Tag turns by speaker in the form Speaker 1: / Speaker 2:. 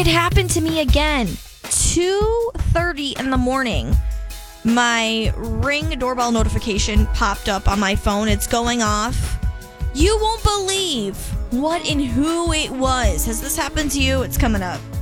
Speaker 1: It happened to me again. 2:30 in the morning. My Ring doorbell notification popped up on my phone. It's going off. You won't believe what and who it was. Has this happened to you? It's coming up.